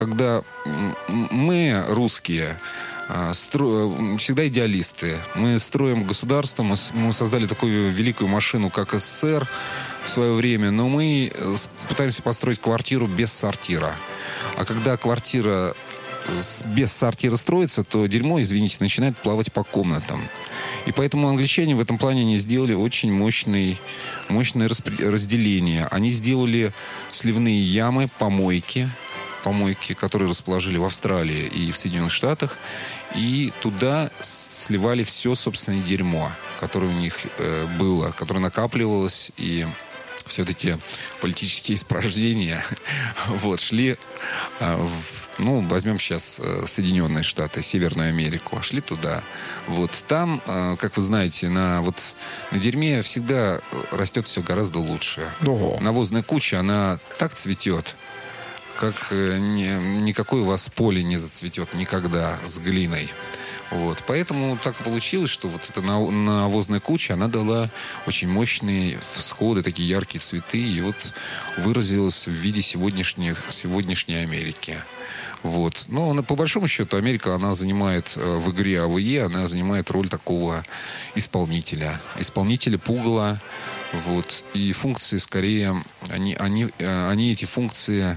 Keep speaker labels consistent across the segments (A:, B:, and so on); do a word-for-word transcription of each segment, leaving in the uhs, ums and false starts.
A: когда мы, русские, стро... всегда идеалисты. Мы строим государство, мы, мы создали такую великую машину, как СССР в свое время, но мы пытаемся построить квартиру без сортира. А когда квартира без сортира строится, то дерьмо, извините, начинает плавать по комнатам. И поэтому англичане в этом плане не сделали очень мощный, мощное разделение. Они сделали сливные ямы, помойки, помойки, которые расположили в Австралии и в Соединенных Штатах, и туда сливали все собственное дерьмо, которое у них э, было, которое накапливалось, и все эти политические испражнения вот, шли э, в Ну, возьмем сейчас Соединенные Штаты, Северную Америку. Шли туда. Вот там, как вы знаете, на, вот, на дерьме всегда растет все гораздо лучше.
B: Ого.
A: Навозная куча, она так цветет, как ни, никакое у вас поле не зацветет никогда с глиной. Вот. Поэтому так и получилось, что вот эта навозная куча, она дала очень мощные всходы, такие яркие цветы, и вот выразилась в виде сегодняшних, сегодняшней Америки. Вот. Но по большому счету Америка, она занимает в игре АВЕ, она занимает роль такого исполнителя. Исполнителя пугала. Вот. И функции скорее, они, они, они эти функции,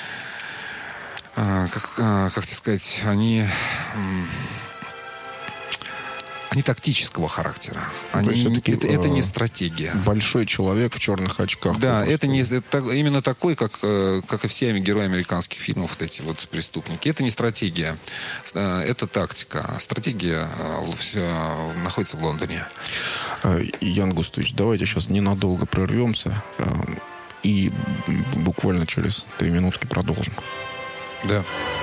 A: как, как тебе сказать, они... Они тактического характера. Они, это, это не стратегия.
B: Большой человек в черных очках.
A: Да, это не это именно такой, как, как и все герои американских фильмов, вот эти вот преступники. Это не стратегия, это тактика. Стратегия все находится в Лондоне.
B: Ян Густович, давайте сейчас ненадолго прервемся и буквально через три минутки продолжим.
A: Да.